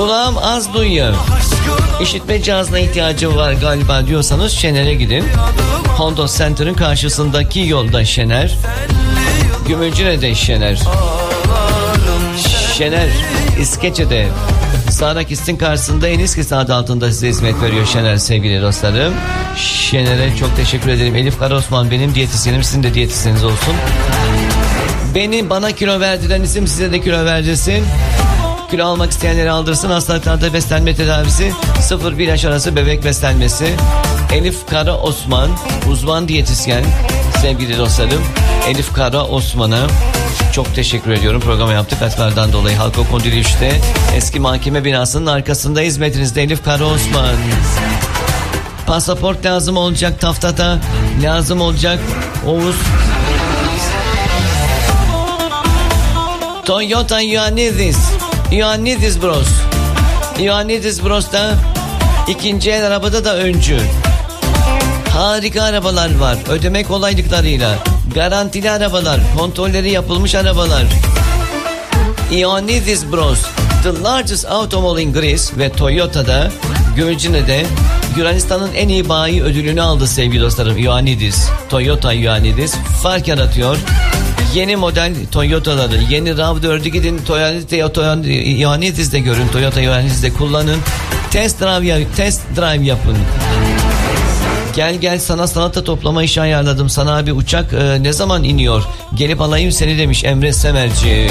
Kulağım az duyuyor. İşitme cihazına ihtiyacım var galiba diyorsanız Şener'e gidin. Honda Center'ın karşısındaki yolda Şener. Gümülcüne'de Şener. Şener İskeçe'de Sarakist'in karşısında Eniskisi adı altında size hizmet veriyor Şener sevgili dostlarım. Şener'e çok teşekkür ederim. Elif Karaosman benim diyetisyenim, sizin de diyetisyeniniz olsun. Bana kilo verdiren isim size de kilo verdirsin. Kilo almak isteyenleri aldırsın. Hastalıklarda beslenme tedavisi 0-1 yaş arası bebek beslenmesi. Elif Karaosman uzman diyetisyen sevgili dostlarım. Elif Karaosman'a çok teşekkür ediyorum. Programı yaptık hatlardan dolayı. Halk Kondili 3'te eski mahkeme binasının arkasında hizmetinizde Elif Karaosman. Pasaport lazım olacak, taftata lazım olacak. Oğuz Toyota Ioannidis Bros. Ioannidis Bros'ta ikinci el arabada da öncü. Harika arabalar var. Ödeme kolaylıklarıyla. Garantili arabalar. Kontrolleri yapılmış arabalar. Ioannidis Bros. The largest automobile in Greece ve Toyota'da Gümülcine'de Yunanistan'ın en iyi bayi ödülünü aldı sevgili dostlarım. Ioannidis. Toyota Ioannidis fark yaratıyor. Yeni model Toyota'ları, yeni RAV4'ü gidin Ioannidis'de görün, Toyota Ioannidis'de kullanın. Test drive yapın. Gel sana salata toplama işi ayarladım. Sana bir uçak ne zaman iniyor? Gelip alayım seni demiş Emre Semerci.